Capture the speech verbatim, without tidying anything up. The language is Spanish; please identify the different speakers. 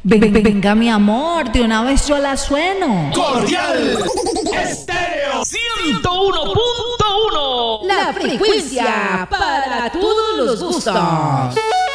Speaker 1: Ven, ven, venga, mi amor, de una vez yo la sueno.
Speaker 2: Cordial Estéreo ciento uno punto uno.
Speaker 1: La frecuencia para todos los gustos.